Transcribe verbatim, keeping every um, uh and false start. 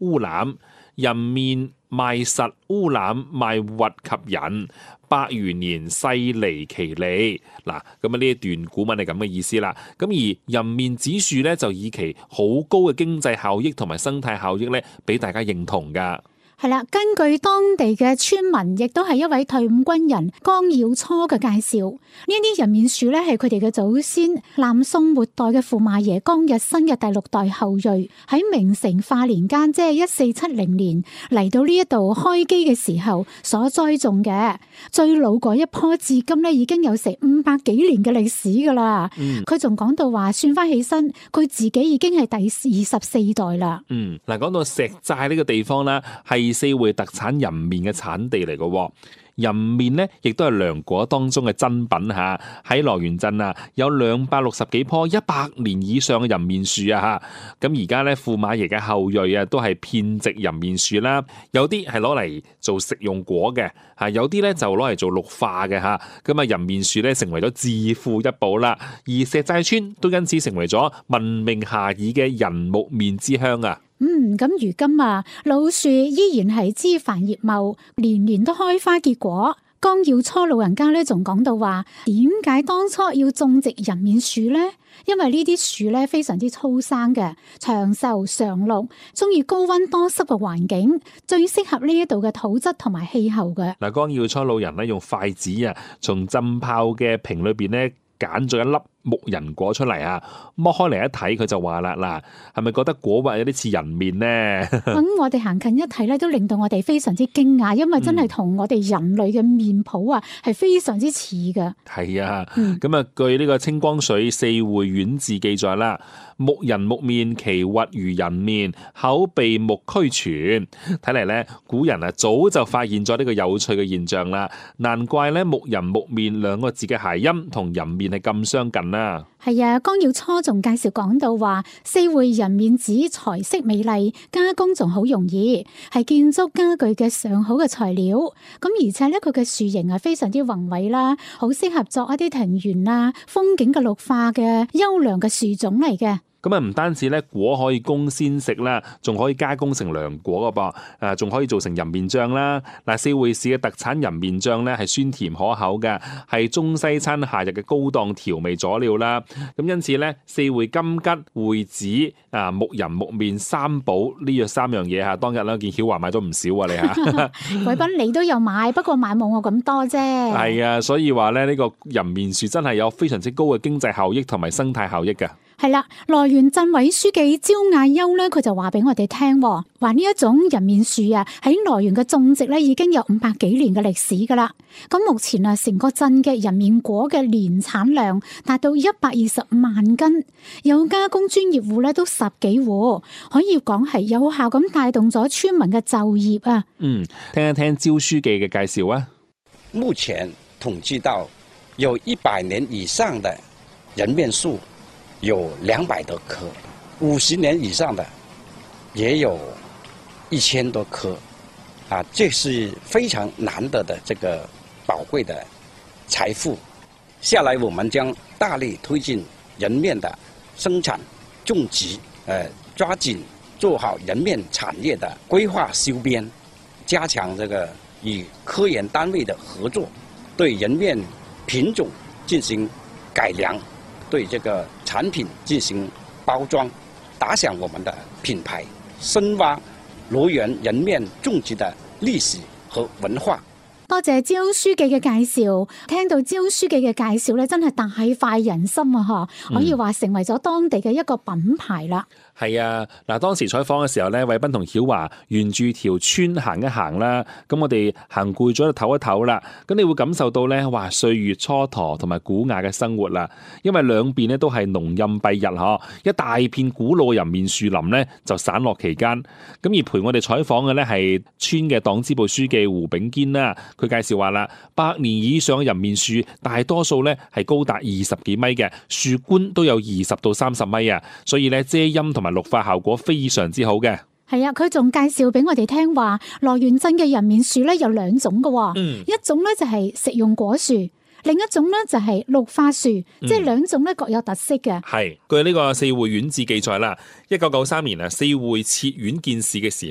烏攬，人面賣實烏攬賣核及人，百餘年世離其利。嗱，咁啊呢一段古文係咁嘅意思啦。咁而人面指樹咧就以其好高嘅經濟效益同埋生態效益咧，俾大家認同噶。 係啦，根據當地嘅村民，亦都係一位退伍軍人江耀初嘅介紹，呢啲人面樹咧係佢哋嘅祖先南宋末代嘅駙馬爺江日新嘅第六代後裔，喺明成化年間，即係一四七零年嚟到呢一度開基嘅時候所栽種嘅。最老嗰一棵至今咧已經有成五百幾年嘅歷史噶啦。佢仲講到話，算翻起身，佢自己已經係第二十四代啦。 嗯，嗱，講到石寨呢個地方啦，係四會特產人面嘅產地嚟嘅。人面呢亦都係涼果當中嘅珍品吓。喺羅源鎮啊，有兩百六十幾棵一百年以上嘅人面樹啊吓。咁而家咧，駙馬爺嘅後裔啊，都係遍植人面樹啦。有啲係攞嚟做食用果嘅吓，有啲咧就攞嚟做綠化嘅吓。咁啊，人面樹咧成為咗致富一寶啦。而石寨村都因此成為咗聞名遐邇嘅人木面之鄉啊。 嗯，咁如今啊，老樹依然係枝繁葉茂，年年都開花結果。江耀初老人家咧仲講到話，點解當初要種植人面樹呢？因為呢啲樹咧非常之粗生嘅，長壽常綠，中意高溫多濕嘅環境，最適合呢一度嘅土質同埋氣候嘅。 嗱，江耀初老人咧用筷子啊，從浸泡嘅瓶裏邊咧揀咗一粒木人果出嚟啊，剝開嚟一睇，佢就話啦，嗱，係咪覺得果核有啲似人面呢？ 咁我哋行近一睇咧，都令到我哋非常之驚訝，因為真係同我哋人類嘅面譜啊，係非常之似嘅。 係啊，咁啊、嗯，據呢個清光緒四會縣志記載啦，木人木面，其核如人面，口鼻目俱全。睇嚟咧，古人啊早就發現咗呢個有趣嘅現象啦，難怪咧木人木面兩個字嘅諧音同人面係咁相近。 係啊，江耀初仲介紹講到話，四會人面指材色美麗，加工仲好容易，係建築家具嘅上好嘅材料。咁而且咧，佢嘅樹形係非常之宏偉啦，好適合作一啲庭園啊、風景嘅綠化嘅優良嘅樹種嚟嘅。 咁啊，唔單止咧果可以供鮮食啦，仲可以加工成涼果噶噃，誒，仲可以做成人面醬啦。嗱，四會市嘅特產人面醬咧係酸甜可口嘅，係中西餐夏日嘅高檔調味佐料啦。咁因此咧，四會金桔、會子啊、木人木面三寶呢約三樣嘢吓，當日咧見曉華買咗唔少啊，你吓。 貴賓你都有買，不過買冇我咁多啫。係啊，所以話咧呢個人面樹真係有非常之高嘅經濟效益同埋生態效益嘅。 係啦，羅源鎮委書記焦亞優咧，佢就話俾我哋聽，話呢一種人面樹啊，喺羅源嘅種植咧已經有五百幾年嘅歷史噶啦。咁目前啊，成個鎮嘅人面果嘅年產量達到一百二十萬斤，有加工專業戶咧都十幾戶，可以講係有效咁帶動咗村民嘅就業啊。 嗯，聽一聽焦書記嘅介紹啊。 目前統計到有一百年以上的人面樹有兩百多棵，五十年以上的也有一千多棵，啊，這是非常難得的這個寶貴的財富。下來我們將大力推進人面的生產種植，呃，抓緊做好人面產業的規劃修編，加強這個與科研單位的合作，對人面品種進行改良，對這個產品進行包裝，打響我們的品牌，深挖羅源人面種植的歷史和文化。 多謝焦書記嘅介紹，聽到焦書記嘅介紹咧，真係大快人心啊！嗬，可以話成為咗當地嘅一個品牌啦。 係啊，嗱，當時採訪嘅時候咧，偉斌同曉華沿住條村行一行啦，咁我哋行攰咗就唞一唞啦，咁你會感受到咧，哇，歲月蹉跎同埋古雅嘅生活啦，因為兩邊咧都係農蔭蔽日嗬，一大片古老人面樹林咧就散落其間，咁而陪我哋採訪嘅咧係村嘅黨支部書記胡炳堅啦，佢介紹話啦，百年以上嘅人面樹大多數咧係高達二十幾米嘅，樹冠都有二十到三十米啊，所以咧遮陰同埋綠化效果非常之好嘅。 係啊，佢仲介紹俾我哋聽話，羅源鎮嘅人面樹咧有兩種嘅，嗯、一種咧就係食用果樹，另一種咧就係綠化樹，嗯、即係兩種咧各有特色嘅。 係據呢個四會縣志記載啦，一九九三年啊，四會設縣建市嘅時